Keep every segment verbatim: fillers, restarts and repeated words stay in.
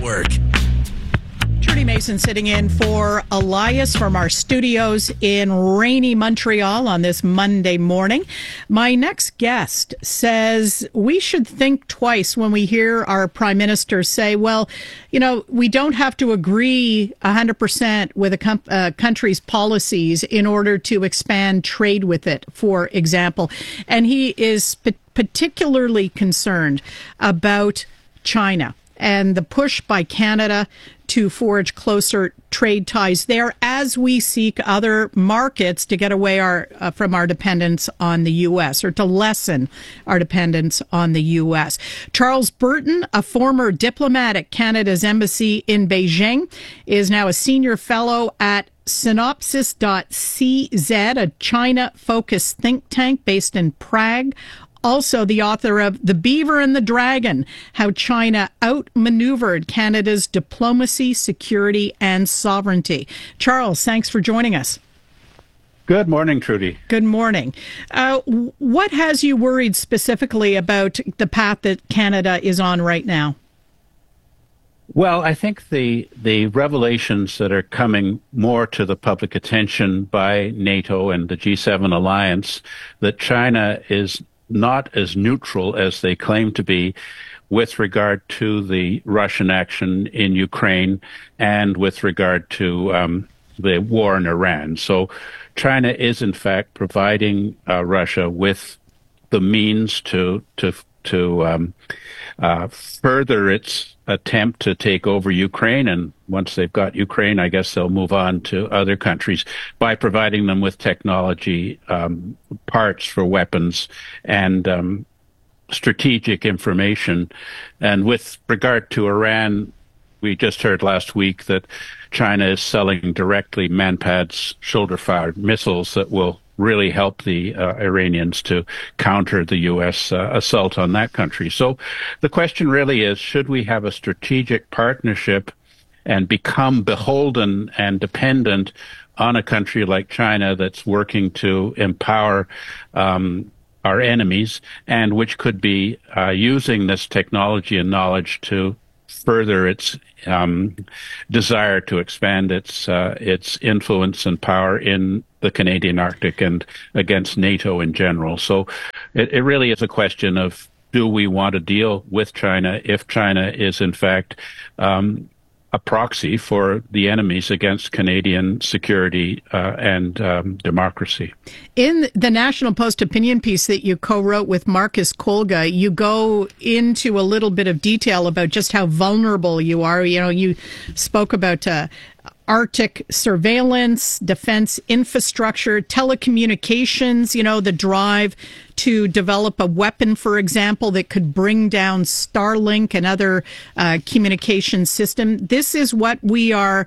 Network. Trudy Mason sitting in for Elias from our studios in rainy Montreal on this Monday morning. My next guest says we should think twice when we hear our prime minister say, well, you know, we don't have to agree one hundred percent with a com- uh, country's policies in order to expand trade with it, for example. And he is p- particularly concerned about China and the push by Canada to forge closer trade ties there as we seek other markets to get away our, uh, from our dependence on the U S, or to lessen our dependence on the U S. Charles Burton, a former diplomat at Canada's embassy in Beijing, is now a senior fellow at Synopsis dot C Z, a China-focused think tank based in Prague. Also the author of The Beaver and the Dragon, How China Outmaneuvered Canada's Diplomacy, Security, and Sovereignty. Charles, thanks for joining us. Good morning, Trudy. Good morning. Uh, what has you worried specifically about the path that Canada is on right now? Well, I think the the revelations that are coming more to the public attention by NATO and the G seven alliance, that China is not as neutral as they claim to be with regard to the Russian action in Ukraine and with regard to um, the war in Iran. So China is, in fact, providing uh, Russia with the means to to to um, uh, further its attempt to take over Ukraine. And once they've got Ukraine, I guess they'll move on to other countries by providing them with technology, um, parts for weapons, and um, strategic information. And with regard to Iran, we just heard last week that China is selling directly Manpads shoulder-fired missiles that will really help the uh, Iranians to counter the U S uh, assault on that country. So the question really is, should we have a strategic partnership and become beholden and dependent on a country like China that's working to empower um, our enemies, and which could be uh, using this technology and knowledge to further its um, desire to expand its uh, its influence and power in the Canadian Arctic and against NATO in general. So it, it really is a question of, do we want to deal with China if China is in fact um, a proxy for the enemies against Canadian security uh, and um, democracy? In the National Post opinion piece that you co-wrote with Marcus Kolga, you go into a little bit of detail about just how vulnerable you are. You know, you spoke about uh, Arctic surveillance, defense infrastructure, telecommunications, you know, the drive to develop a weapon, for example, that could bring down Starlink and other uh, communication system. This is what we are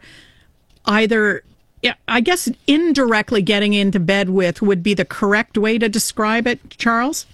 either, I guess, indirectly getting into bed with would be the correct way to describe it, Charles?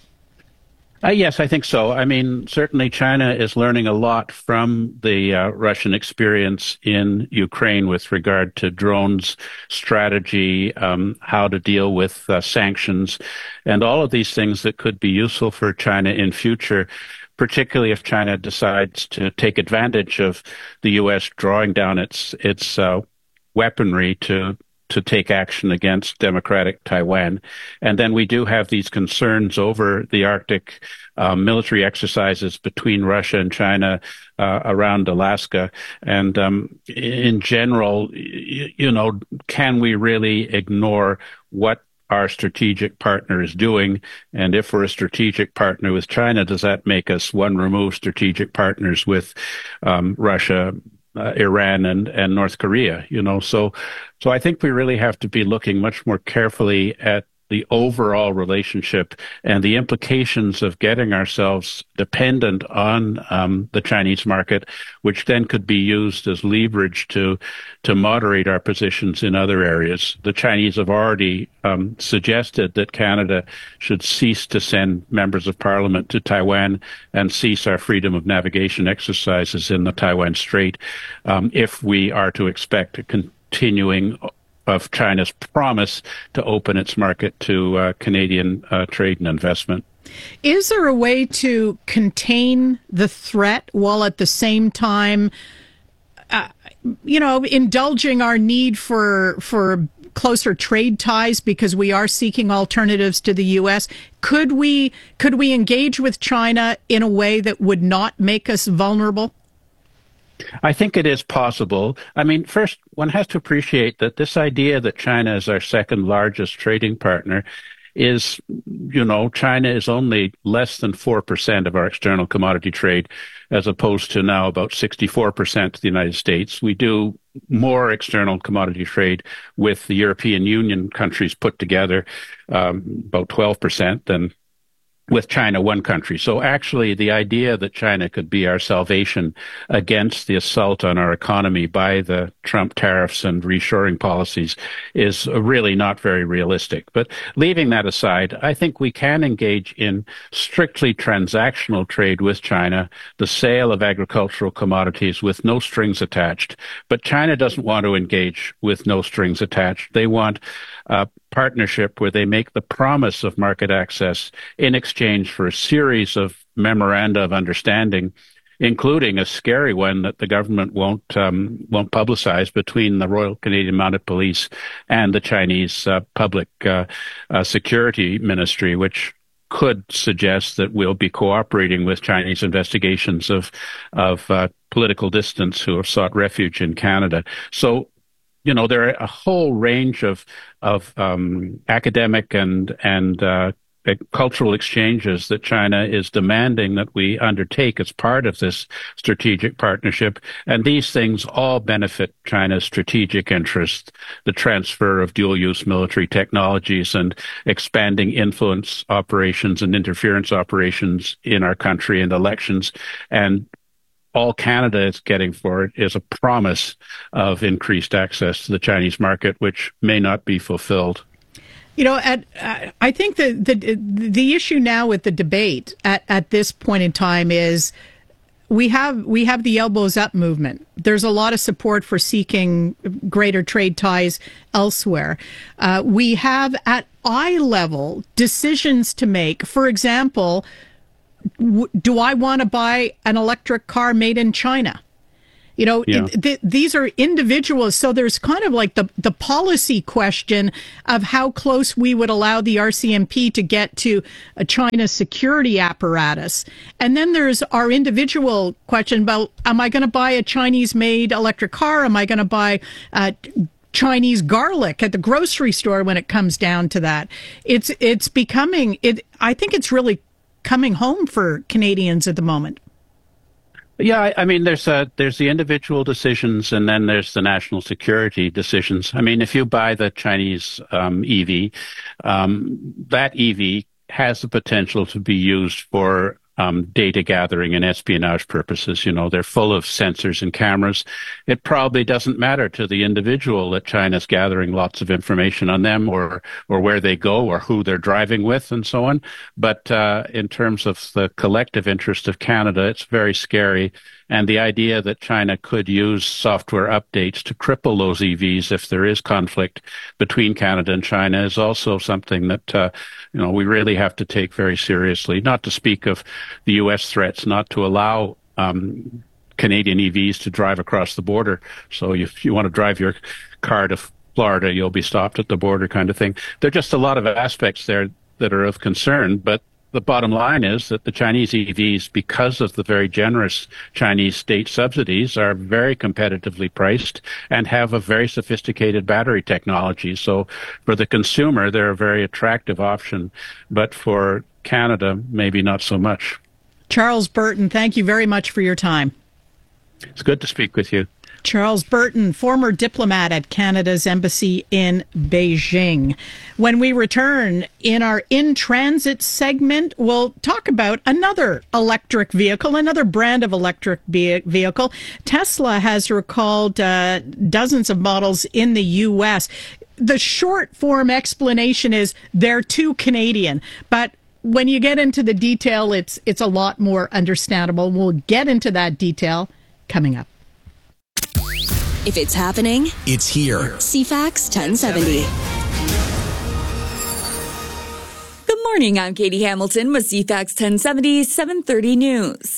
Uh, yes, I think so. I mean, certainly China is learning a lot from the uh, Russian experience in Ukraine with regard to drones, strategy, um, how to deal with uh, sanctions, and all of these things that could be useful for China in future, particularly if China decides to take advantage of the U S drawing down its its uh, weaponry to to take action against democratic Taiwan. And then we do have these concerns over the Arctic uh, military exercises between Russia and China uh, around Alaska. And um, in general, you, you know, can we really ignore what our strategic partner is doing? And if we're a strategic partner with China, does that make us one remove strategic partners with um, Russia, Uh, Iran and, and North Korea, you know, so so I think we really have to be looking much more carefully at the overall relationship and the implications of getting ourselves dependent on um, the Chinese market, which then could be used as leverage to to moderate our positions in other areas. The Chinese have already um, suggested that Canada should cease to send members of parliament to Taiwan and cease our freedom of navigation exercises in the Taiwan Strait um, if we are to expect a continuing of China's promise to open its market to uh, Canadian uh, trade and investment. Is there a way to contain the threat while at the same time uh, you know, indulging our need for for closer trade ties because we are seeking alternatives to the U S. Could we could we engage with China in a way that would not make us vulnerable? I think it is possible. I mean, first, one has to appreciate that this idea that China is our second largest trading partner is, you know, China is only less than four percent of our external commodity trade, as opposed to now about sixty-four percent to the United States. We do more external commodity trade with the European Union countries put together, um, about twelve percent, than with China, one country. So actually, the idea that China could be our salvation against the assault on our economy by the Trump tariffs and reshoring policies is really not very realistic. But leaving that aside, I think we can engage in strictly transactional trade with China, the sale of agricultural commodities with no strings attached. But China doesn't want to engage with no strings attached. They want a partnership where they make the promise of market access in exchange for a series of memoranda of understanding, including a scary one that the government won't um, won't publicize, between the Royal Canadian Mounted Police and the Chinese uh, Public uh, uh, Security Ministry, which could suggest that we'll be cooperating with Chinese investigations of of uh, political dissidents who have sought refuge in Canada. So, you know, there are a whole range of of um, academic and and uh, cultural exchanges that China is demanding that we undertake as part of this strategic partnership, and these things all benefit China's strategic interests: the transfer of dual-use military technologies and expanding influence operations and interference operations in our country and elections. And all Canada is getting for it is a promise of increased access to the Chinese market, which may not be fulfilled. You know, at, uh, I think the, the the issue now with the debate at, at this point in time is we have we have the elbows up movement. There's a lot of support for seeking greater trade ties elsewhere. Uh, we have at eye level decisions to make. For example, do I want to buy an electric car made in China? You know, yeah. it, th- these are individuals. So there's kind of like the, the policy question of how close we would allow the R C M P to get to a China security apparatus. And then there's our individual question about, am I going to buy a Chinese-made electric car? Am I going to buy uh, Chinese garlic at the grocery store when it comes down to that? It's it's becoming, it. I think it's really coming home for Canadians at the moment. Yeah, I, I mean, there's uh, there's the individual decisions, and then there's the national security decisions. I mean, if you buy the Chinese um, E V, um, that E V has the potential to be used for um, data gathering and espionage purposes. You know, they're full of sensors and cameras. It probably doesn't matter to the individual that China's gathering lots of information on them, or or where they go, or who they're driving with, and so on. But uh, in terms of the collective interest of Canada, it's very scary. And the idea that China could use software updates to cripple those E Vs if there is conflict between Canada and China is also something that, uh, you know, we really have to take very seriously, not to speak of the U S threats not to allow um, Canadian E Vs to drive across the border. So if you want to drive your car to Florida, you'll be stopped at the border, kind of thing. There are just a lot of aspects there that are of concern, but the bottom line is that the Chinese E Vs, because of the very generous Chinese state subsidies, are very competitively priced and have a very sophisticated battery technology. So for the consumer, they're a very attractive option, but for Canada, maybe not so much. Charles Burton, thank you very much for your time. It's good to speak with you. Charles Burton, former diplomat at Canada's embassy in Beijing. When we return in our In Transit segment, we'll talk about another electric vehicle, another brand of electric vehicle. Tesla has recalled uh, dozens of models in the U S. The short form explanation is they're too Canadian, but when you get into the detail, it's it's a lot more understandable. We'll get into that detail coming up. If it's happening, it's here. C FAX ten seventy. Good morning, I'm Katie Hamilton with C FAX ten seventy, seven thirty News.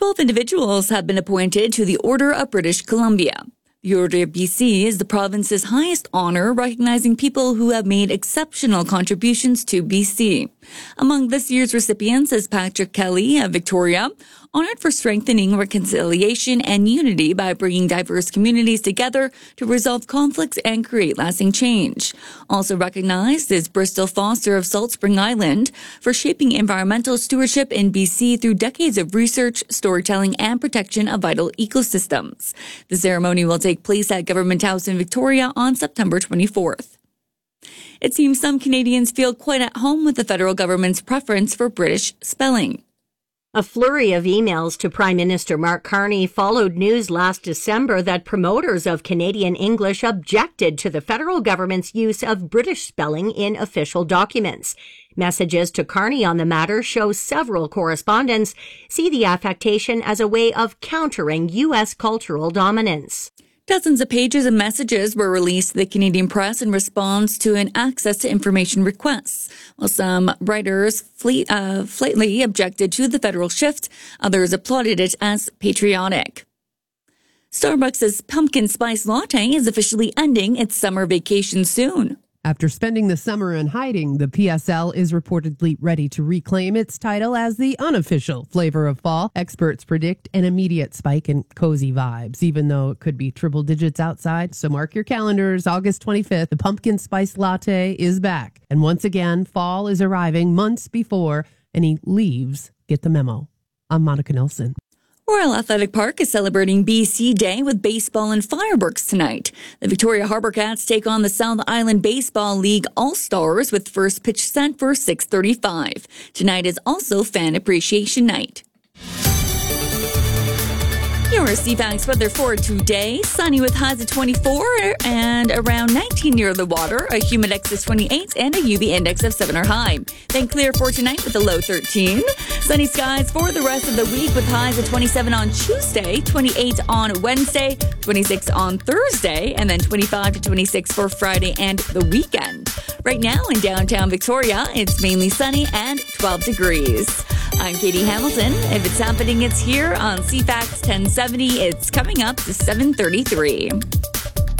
Both individuals have been appointed to the Order of British Columbia. The Order of B C is the province's highest honor, recognizing people who have made exceptional contributions to B C. Among this year's recipients is Patrick Kelly of Victoria, honored for strengthening reconciliation and unity by bringing diverse communities together to resolve conflicts and create lasting change. Also recognized is Bristol Foster of Salt Spring Island for shaping environmental stewardship in B C through decades of research, storytelling, and protection of vital ecosystems. The ceremony will take place at Government House in Victoria on September twenty-fourth. It seems some Canadians feel quite at home with the federal government's preference for British spelling. A flurry of emails to Prime Minister Mark Carney followed news last December that promoters of Canadian English objected to the federal government's use of British spelling in official documents. Messages to Carney on the matter show several correspondents see the affectation as a way of countering U S cultural dominance. Dozens of pages of messages were released to the Canadian press in response to an access to information requests. While some writers fleet, uh, flatly objected to the federal shift, others applauded it as patriotic. Starbucks' pumpkin spice latte is officially ending its summer vacation soon. After spending the summer in hiding, the P S L is reportedly ready to reclaim its title as the unofficial flavor of fall. Experts predict an immediate spike in cozy vibes, even though it could be triple digits outside. So mark your calendars. August twenty-fifth, the pumpkin spice latte is back. And once again, fall is arriving months before any leaves get the memo. I'm Monica Nelson. Royal Athletic Park is celebrating B C Day with baseball and fireworks tonight. The Victoria Harbour Cats take on the South Island Baseball League All-Stars with first pitch set for six thirty-five. Tonight is also Fan Appreciation Night. Your C FAX weather for today. Sunny with highs of twenty-four and around nineteen near the water. A humid index of twenty-eight and a U V index of seven or high. Then clear for tonight with a low thirteen. Sunny skies for the rest of the week with highs of twenty-seven on Tuesday, twenty-eight on Wednesday, twenty-six on Thursday, and then twenty-five to twenty-six for Friday and the weekend. Right now in downtown Victoria, it's mainly sunny and twelve degrees. I'm Katie Hamilton. If it's happening, it's here on C FAX ten seventy. It's coming up to seven thirty-three.